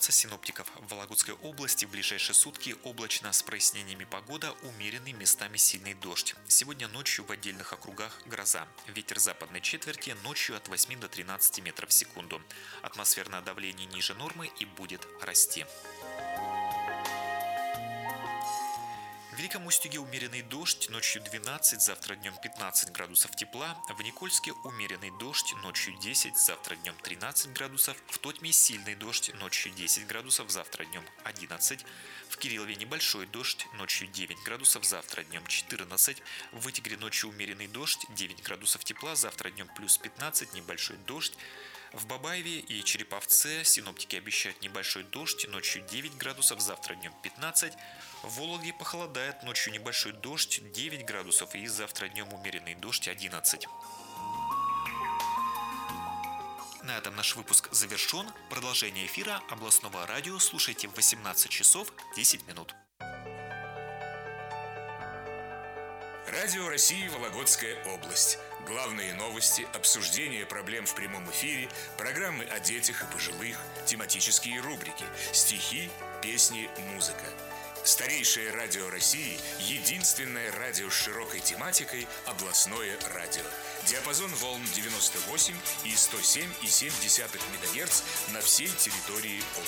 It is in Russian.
информация синоптиков. В Вологодской области в ближайшие сутки облачно с прояснениями погода, умеренный, местами сильный дождь. Сегодня ночью в отдельных округах гроза. Ветер западной четверти, ночью от 8 до 13 метров в секунду. Атмосферное давление ниже нормы и будет расти. В Великом Устюге умеренный дождь, ночью 12, завтра днем 15 градусов тепла. В Никольске умеренный дождь, ночью 10, завтра днем 13 градусов. В Тотьме сильный дождь, ночью 10 градусов, завтра днем 11. В Кириллове небольшой дождь, ночью 9 градусов, завтра днем 14. В Вытегре ночью умеренный дождь, 9 градусов тепла, завтра днем плюс 15, небольшой дождь. В Бабаеве и Череповце синоптики обещают небольшой дождь, ночью 9 градусов, завтра днем 15. В Вологде похолодает, ночью небольшой дождь 9 градусов и завтра днем умеренный дождь 11. На этом наш выпуск завершен. Продолжение эфира областного радио слушайте в 18 часов 10 минут. Радио России Вологодская область. Главные новости, обсуждение проблем в прямом эфире, программы о детях и пожилых, тематические рубрики, стихи, песни, музыка. Старейшее радио России – единственное радио с широкой тематикой – областное радио. Диапазон волн 98 и 107,7 МГц на всей территории области.